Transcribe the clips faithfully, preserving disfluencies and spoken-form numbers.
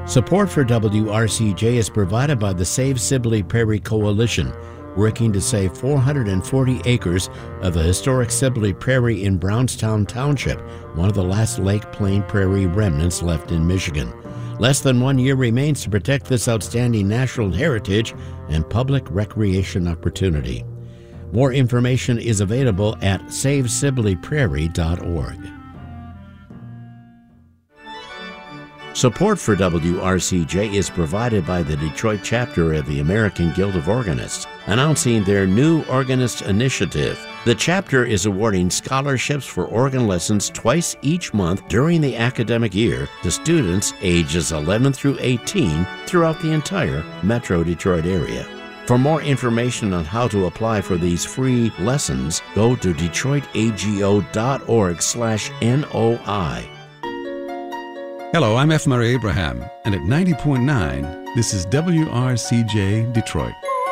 Support for W R C J is provided by the Save Sibley Prairie Coalition, working to save four hundred forty acres of the historic Sibley Prairie in Brownstown Township, one of the last Lake Plain Prairie remnants left in Michigan. Less than one year remains to protect this outstanding natural heritage and public recreation opportunity. More information is available at save sibley prairie dot org. Support for W R C J is provided by the Detroit chapter of the American Guild of Organists, announcing their new Organist Initiative. The chapter is awarding scholarships for organ lessons twice each month during the academic year to students ages eleven through eighteen throughout the entire Metro Detroit area. For more information on how to apply for these free lessons, go to detroit a g o dot org slash N O I. Hello, I'm F. Murray Abraham, and at ninety point nine, this is W R C J Detroit.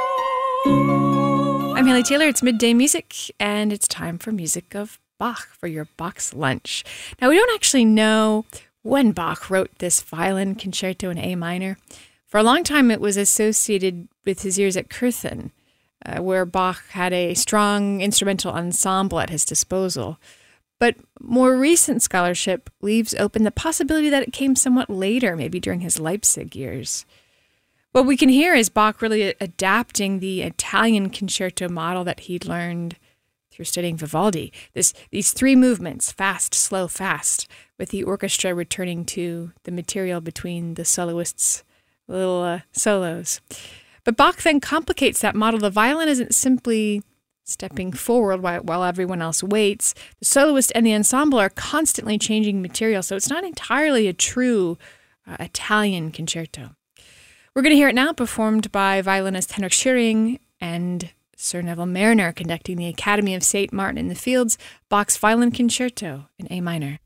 I'm Haley Taylor. It's Midday Music, and it's time for music of Bach for your Bach's Lunch. Now, we don't actually know when Bach wrote this violin concerto in A minor. For a long time, it was associated with his years at Kürten, uh, where Bach had a strong instrumental ensemble at his disposal. But more recent scholarship leaves open the possibility that it came somewhat later, maybe during his Leipzig years. What we can hear is Bach really adapting the Italian concerto model that he'd learned through studying Vivaldi. This, these three movements, fast, slow, fast, with the orchestra returning to the material between the soloists' little uh, solos. But Bach then complicates that model. The violin isn't simply stepping forward while, while everyone else waits. The soloist and the ensemble are constantly changing material, so it's not entirely a true uh, Italian concerto. We're going to hear it now performed by violinist Henrik Schering and Sir Neville Marriner conducting the Academy of Saint Martin in the Fields, Bach's Violin Concerto in A minor.